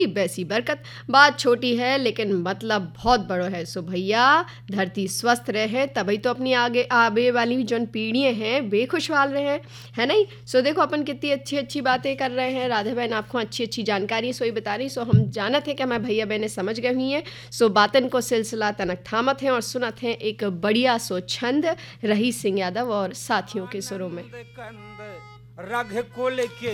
वैसी बरकत। बात छोटी है लेकिन मतलब बहुत बड़ो है। सो भैया धरती स्वस्थ रहे तभी तो अपनी आगे आबे वाली जौन पीढ़ियाँ हैं वे खुशहाल रहे, है नहीं? सो देखो अपन कितनी अच्छी-अच्छी बातें कर रहे हैं। राधे बहन आपको अच्छी-अच्छी जानकारी सोई बता रही। सो हम जानत हैं कि हमारे भैया बहनें समझ गए हुई हैं। सो बातन को सिलसिला तनक थामत हैं और सुनत हैं एक बढ़िया सो छंद रही सिंह यादव और साथियों के सुरों में। आनंद कंद रघ कुल के